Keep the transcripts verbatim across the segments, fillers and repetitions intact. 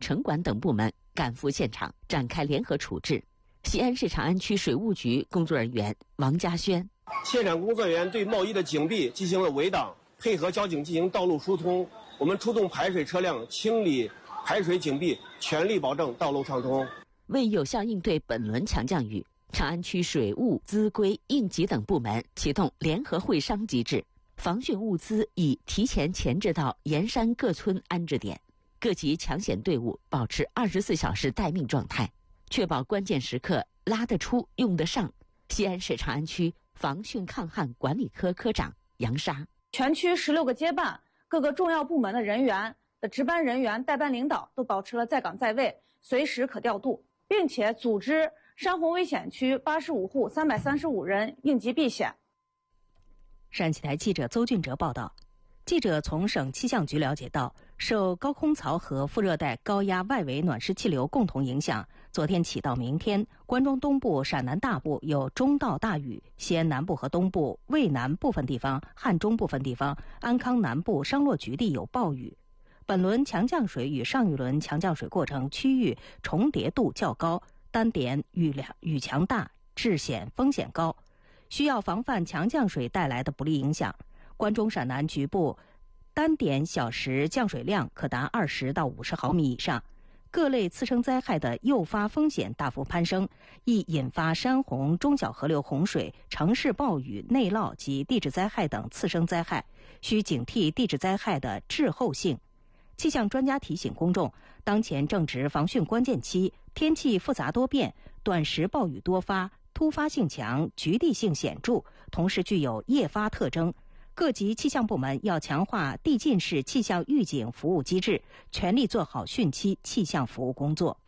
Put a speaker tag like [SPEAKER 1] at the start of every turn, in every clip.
[SPEAKER 1] 城管等部门赶赴现场，展开联合处置。西安市长安区水务局工作人员王家轩：
[SPEAKER 2] 现场工作人员对贸易的井壁进行了围挡，配合交警进行道路疏通。我们出动排水车辆清理排水井壁，全力保证道路畅通。
[SPEAKER 1] 为有效应对本轮强降雨，长安区水务、资规、应急等部门启动联合会商机制，防汛物资已提前前置到沿山各村安置点，各级抢险队伍保持二十四小时待命状态，确保关键时刻拉得出、用得上。西安市长安区防汛抗旱管理科科长杨沙：
[SPEAKER 3] 全区十六个街办、各个重要部门的人员的值班人员、代班领导都保持了在岗在位，随时可调度，并且组织山洪危险区八十五户三百三十五人应急避险。
[SPEAKER 4] 陕西台记者邹俊哲报道。记者从省气象局了解到，受高空槽和副热带高压外围暖湿气流共同影响，昨天起到明天，关中东部、陕南大部有中到大雨，西安南部和东部、渭南部分地方、汉中部分地方、安康南部、商洛局地有暴雨。本轮强降水与上一轮强降水过程区域重叠度较高，单点雨量雨强大，致险风险高，需要防范强降水带来的不利影响。关中陕南局部单点小时降水量可达二十到五十毫米以上，各类次生灾害的诱发风险大幅攀升，易引发山洪、中小河流洪水、城市暴雨、内涝及地质灾害等次生灾害，需警惕地质灾害的滞后性。气象专家提醒公众，当前正值防汛关键期，天气复杂多变，短时暴雨多发，突发性强，局地性显著，同时具有夜发特征。各级气象部门要强化递进式气象预警服务机制，全力做好汛期气象服务工作。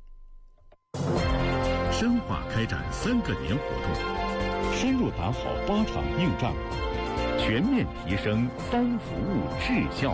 [SPEAKER 5] 深化开展三个年活动，深入打好八场硬仗，全面提升三服务质效。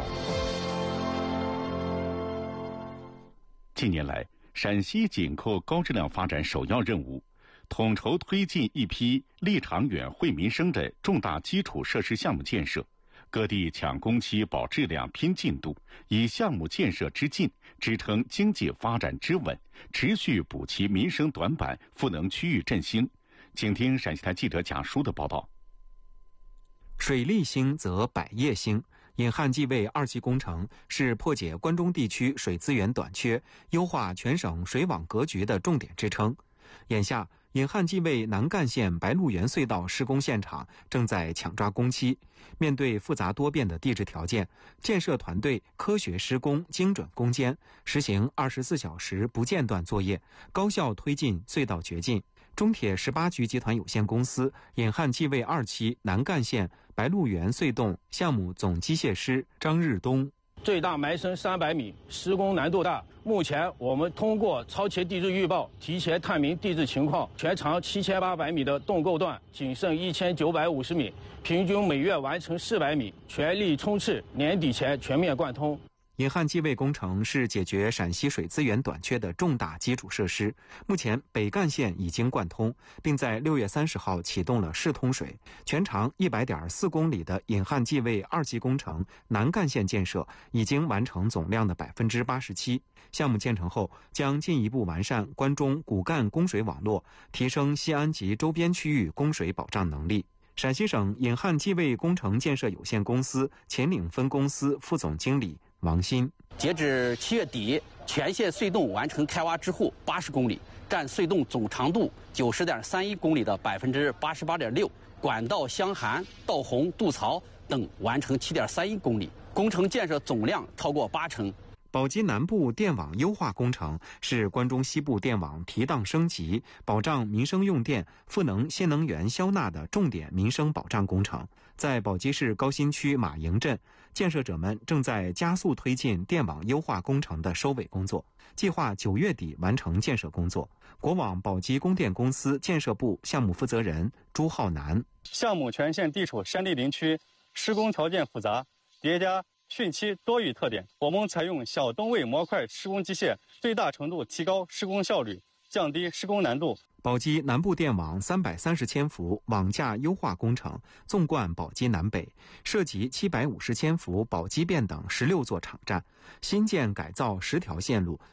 [SPEAKER 5] 近年来，陕西紧扣高质量发展首要任务，统筹推进一批利长远惠民生的重大基础设施项目建设，各地抢工期保质量拼进度，以项目建设之进支撑经济发展之稳，持续补齐民生短板，赋能区域振兴。请听陕西台记者贾舒的报道。
[SPEAKER 6] 水利兴则百业兴，引汉济渭二期工程是破解关中地区水资源短缺、优化全省水网格局的重点支撑。眼下，引汉济渭南干线白鹿原隧道施工现场正在抢抓工期。面对复杂多变的地质条件，建设团队科学施工、精准攻坚，实行二十四小时不间断作业，高效推进隧道掘进。中铁十八局集团有限公司引汉济渭二期南干线白鹿原隧洞项目总机械师张日东：
[SPEAKER 7] 最大埋深三百米，施工难度大。目前我们通过超前地质预报，提前探明地质情况，全长七千八百米的洞构段仅剩一千九百五十米，平均每月完成四百米，全力冲刺年底前全面贯通。
[SPEAKER 6] 引汉济渭工程是解决陕西水资源短缺的重大基础设施。目前北干线已经贯通，并在六月三十号启动了试通水。全长一百点四公里的引汉济渭二期工程南干线建设已经完成总量的百分之八十七。项目建成后，将进一步完善关中骨干供水网络，提升西安及周边区域供水保障能力。陕西省引汉济渭工程建设有限公司秦岭分公司副总经理王鑫：
[SPEAKER 8] 截至七月底，全线隧洞完成开挖支护八十公里，占隧洞总长度九十点三一公里的百分之八十八点六，管道相涵、道洪、渡槽等完成七点三一公里，工程建设总量超过八成。
[SPEAKER 6] 宝鸡南部电网优化工程是关中西部电网提档升级、保障民生用电、赋能新能源消纳的重点民生保障工程。在宝鸡市高新区马营镇，建设者们正在加速推进电网优化工程的收尾工作，计划九月底完成建设工作。国网宝鸡供电公司建设部项目负责人朱浩南：
[SPEAKER 9] 项目全线地处山地林区，施工条件复杂，叠加汛期多雨特点，我们采用小东位模块施工机械，最大程度提高施工效率，降低施工难度。
[SPEAKER 6] 宝鸡南部电网三百三十千伏网架优化工程纵贯宝鸡南北，涉及七百五十千伏宝鸡变等十六座场站，新建改造十条线路，